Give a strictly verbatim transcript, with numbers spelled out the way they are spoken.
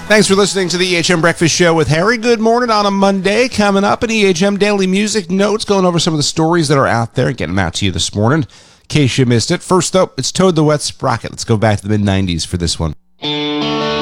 Thanks for listening to the E H M Breakfast Show with Harry. Good morning on a Monday. Coming up in E H M Daily Music Notes, going over some of the stories that are out there, getting them out to you this morning, in case you missed it. First up, it's Toad the Wet Sprocket. Let's go back to the mid nineties for this one.